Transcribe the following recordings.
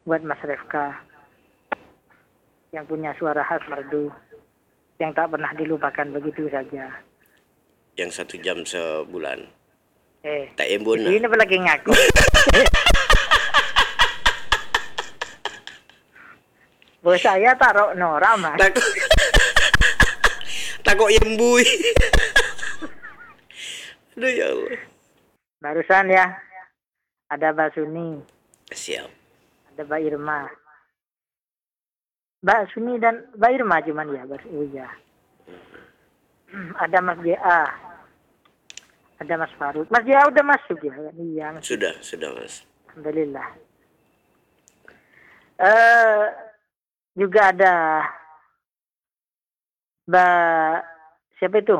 buat Mas Refka yang punya suara khas merdu, yang tak pernah dilupakan begitu saja. Yang 1 jam sebulan. Tak Di embun sini apa lagi ngaku? Bos saya taruh Nora, Mas. Takut yembui. Aduh ya Allah. Barusan ya, ada Mbak Suni, Siap. ada Mbak Irma. Mbak Suni dan Mbak Irma cuman ya, ya. Ada Mas JA, ada Mas Faruk. Mas JA udah masuk ya? Iya, masuk. Sudah Mas. Alhamdulillah. Juga ada Mbak siapa itu?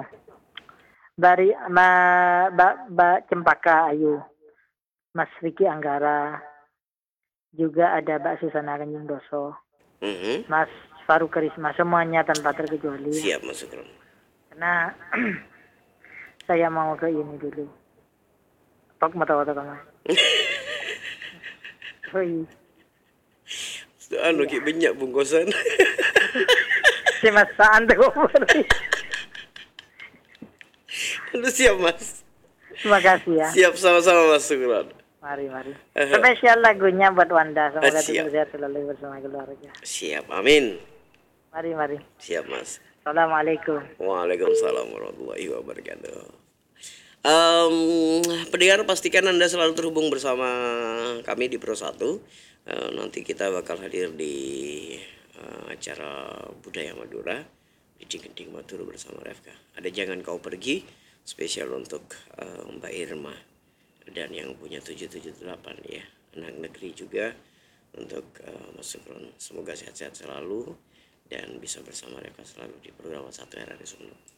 Mbak Cempaka Ayu, Mas Riki Anggara, juga ada Mbak Susana Kanjeng Doso, Mas Faruk Karisma, semuanya tanpa terkecuali. Siap Mas Sukron. Karena saya mau ke ini dulu. Tok mata-mata kamu. Ki banyak bungkusan. Si Mas Saan tuh. Aduh siap Mas. Terima kasih ya. Siap sama-sama Mas Sukron. Mari. Spesial lagunya buat Wanda. Semoga tetap sehat selalu bersama keluarga. Siap, amin. Mari. Siap Mas. Assalamualaikum. Waalaikumsalam warahmatullahi wabarakatuh. Pendengar, pastikan Anda selalu terhubung bersama kami di Pro 1. Nanti kita bakal hadir di acara Budaya Madura di Cingkenting Madura bersama Refka. Ada Jangan Kau Pergi, spesial untuk Mbak Irma dan yang punya 778 ya, anak negeri juga untuk Mas Sukron. Semoga sehat-sehat selalu dan bisa bersama Refka selalu di program 1 RRI Solo.